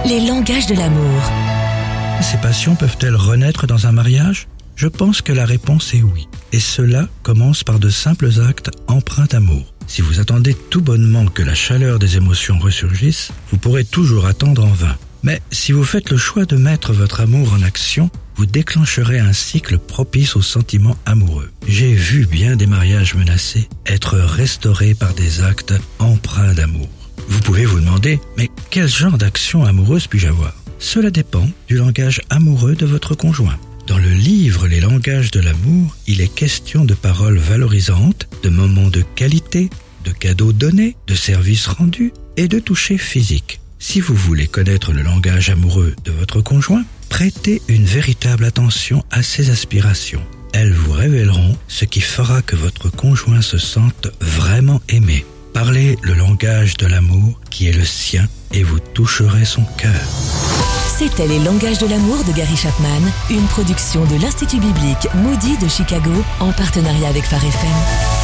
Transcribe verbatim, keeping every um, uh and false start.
Les langages de l'amour. Ces passions peuvent-elles renaître dans un mariage ? Je pense que la réponse est oui. Et cela commence par de simples actes empreints d'amour. Si vous attendez tout bonnement que la chaleur des émotions ressurgisse, vous pourrez toujours attendre en vain. Mais si vous faites le choix de mettre votre amour en action, vous déclencherez un cycle propice aux sentiments amoureux. J'ai vu bien des mariages menacés être restaurés par des actes empreints d'amour. Vous pouvez vous demander, mais quel genre d'action amoureuse puis-je avoir ? Cela dépend du langage amoureux de votre conjoint. Dans le livre « Les langages de l'amour », il est question de paroles valorisantes, de moments de qualité, de cadeaux donnés, de services rendus et de toucher physique. Si vous voulez connaître le langage amoureux de votre conjoint, prêtez une véritable attention à ses aspirations. Elles vous révéleront ce qui fera que votre conjoint se sente vraiment aimé. Parlez le langage de l'amour qui est le sien et vous toucherez son cœur. C'était Les langages de l'amour de Gary Chapman, une production de l'Institut biblique Moody de Chicago en partenariat avec Phare F M.